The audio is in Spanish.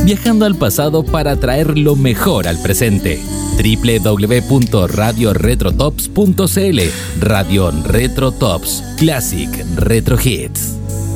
viajando al pasado para traer lo mejor al presente. www.radioretrotops.cl. Radio Retro Tops, Classic Retro Hits.